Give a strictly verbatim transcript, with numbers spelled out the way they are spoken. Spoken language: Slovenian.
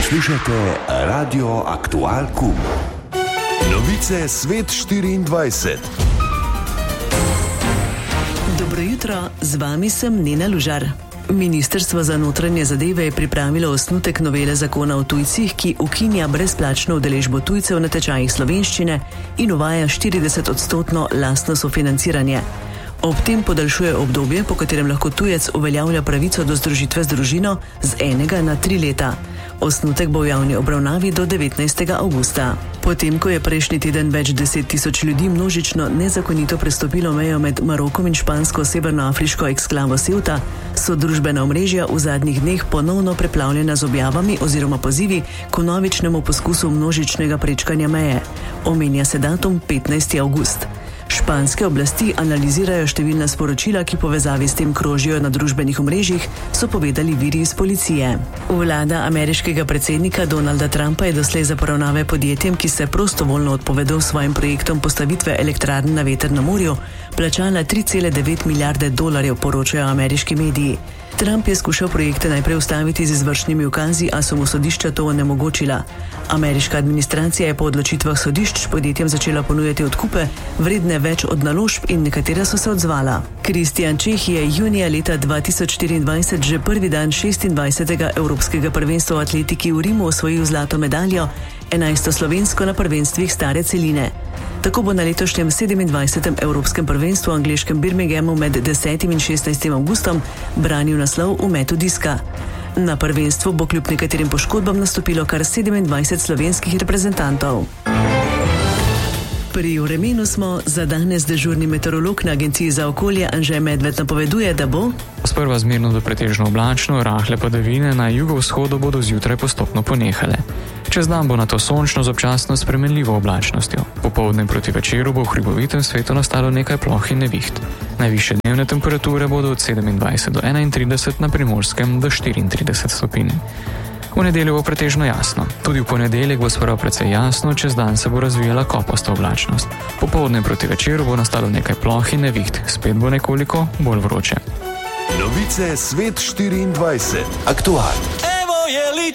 Poslušate Radio Aktual Kum. Novice Svet štiriindvajset. Dobro jutro, z vami sem Nina Lužar. Ministrstvo za notranje zadeve je pripravilo osnutek novele zakona o tujcih, ki ukinja brezplačno udeležbo tujcev na tečajih slovenščine in uvaja štirideset odstotno lastno sofinanciranje. Ob tem podaljšuje obdobje, po katerem lahko tujec uveljavlja pravico do združitve z družino z enega na tri leta. Osnutek bo v javni obravnavi do devetnajstega avgusta. Potem, ko je prejšnji teden več deset tisoč ljudi množično nezakonito prestopilo mejo med Marokom in špansko severnoafriško eksklavo Ceuta, so družbena omrežja v zadnjih dneh ponovno preplavljena z objavami oziroma pozivi k vnovičnemu poskusu množičnega prečkanja meje. Omenja se datum petnajsti avgust. Španske oblasti analizirajo številna sporočila, ki povezavi s tem krožijo na družbenih omrežjih, so povedali viri iz policije. Vlada ameriškega predsednika Donalda Trumpa je doslej za poravnave podjetjem, ki se prostovoljno odpovedo svojim projektom postavitve elektrarn na veter na morju, plačala tri cele devet milijarde dolarjev, poročajo ameriški mediji. Trump je skušal projekte najprej ustaviti z izvršnimi ukazi, a so mu sodišča to onemogočila. Ameriška administracija je po odločitvah sodišč podjetjem začela ponujati odkupe, vredne več od naložb, in nekatera so se odzvala. Kristjan Čeh je junija leta dva tisoč štiriindvajset že prvi dan šestindvajsetega Evropskega prvenstva v atletiki v Rimu osvojil zlato medaljo, enajsto slovensko na prvenstvih stare celine. Tako bo na letošnjem sedemindvajsetem Evropskem prvenstvu v angleškem Birminghamu med desetim in šestnajstim avgustom branil naslov v metu diska. Na prvenstvu bo kljub nekaterim poškodbam nastopilo kar sedemindvajset slovenskih reprezentantov. Pri vremenu smo, za danes dežurni meteorolog na Agenciji za okolje Anže Medved napoveduje, da bo sprva zmerno do pretežno oblačno, rahle padavine na jugovzhodu bodo zjutraj postopno ponehale. Čez dan bo nato sončno z občasno spremenljivo oblačnostjo. Popoldne proti večeru bo v hribovitem svetu nastalo nekaj ploh in neviht. Najvišje dnevne temperature bodo od sedemindvajset do enaintrideset, na Primorskem do štiriintrideset stopinj. V nedeljo bo pretežno jasno. Tudi v ponedeljek bo sprva precej jasno, čez dan se bo razvijala kopasta oblačnost. Popoldne proti večeru bo nastalo nekaj ploh in neviht, spet bo nekoliko bolj vroče. Novice Svet štiriindvajset. Aktual.